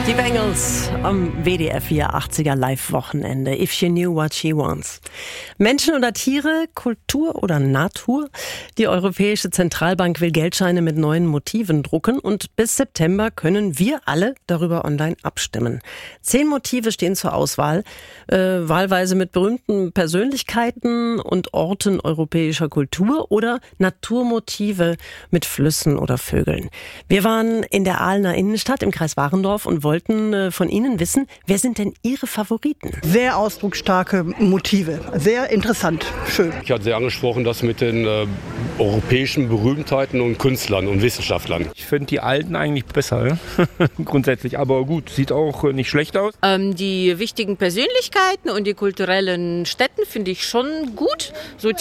Die Bengals am WDR 480er Live-Wochenende. If she knew what she wants. Menschen oder Tiere, Kultur oder Natur? Die Europäische Zentralbank will Geldscheine mit neuen Motiven drucken und bis September können wir alle darüber online abstimmen. 10 Motive stehen zur Auswahl, wahlweise mit berühmten Persönlichkeiten und Orten europäischer Kultur oder Naturmotive mit Flüssen oder Vögeln. Wir waren in der Ahlener Innenstadt im Kreis Warendorf und wollten von Ihnen wissen, wer sind denn Ihre Favoriten? Sehr ausdrucksstarke Motive, sehr interessant, schön. Ich hatte sehr angesprochen, das mit den europäischen Berühmtheiten und Künstlern und Wissenschaftlern. Ich finde die alten eigentlich besser, grundsätzlich, aber gut, sieht auch nicht schlecht aus. Die wichtigen Persönlichkeiten und die kulturellen Stätten finde ich schon gut. So